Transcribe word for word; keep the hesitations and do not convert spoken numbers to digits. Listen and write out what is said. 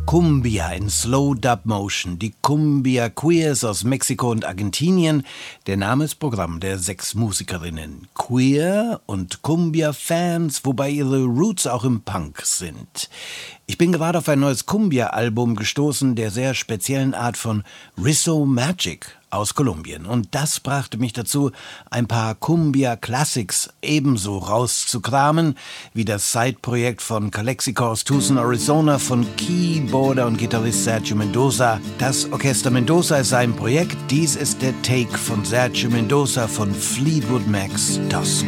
Cumbia in Slow Dub Motion, die Cumbia Queers aus Mexiko und Argentinien. Der Name ist Programm der sechs Musikerinnen. Queer und Cumbia-Fans, wobei ihre Roots auch im Punk sind. Ich bin gerade auf ein neues Cumbia-Album gestoßen, der sehr speziellen Art von Rizzo Magic aus Kolumbien. Und das brachte mich dazu, ein paar Cumbia-Classics ebenso rauszukramen, wie das Side-Projekt von Calexico aus Tucson, Arizona, von Keyboarder und Gitarrist Sergio Mendoza. Das Orchester Mendoza ist sein Projekt. Dies ist der Take von Sergio Mendoza von Fleetwood Mac's Dusk.